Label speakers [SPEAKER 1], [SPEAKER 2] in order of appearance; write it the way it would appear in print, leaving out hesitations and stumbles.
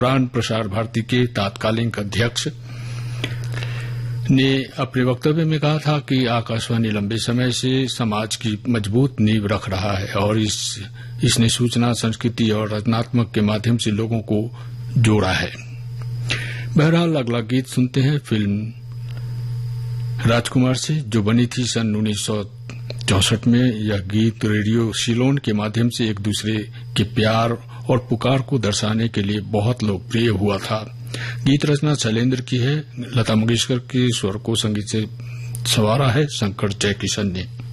[SPEAKER 1] दौरान प्रसार भारती के तत्कालीन अध्यक्ष ने अपने वक्तव्य में कहा था कि आकाशवाणी लंबे समय से समाज की मजबूत नींव रख रहा है और इसने सूचना, संस्कृति और रचनात्मक के माध्यम से लोगों को जोड़ा है। बहरहाल अगला गीत सुनते हैं फिल्म राजकुमार से, जो बनी थी सन 1964 में। यह गीत रेडियो सिलोन के माध्यम से एक दूसरे के प्यार और पुकार को दर्शाने के लिए बहुत लोकप्रिय हुआ था। गीत रचना शैलेंद्र की है, लता मंगेशकर के स्वर को संगीत से संवारा है शंकर जयकिशन ने।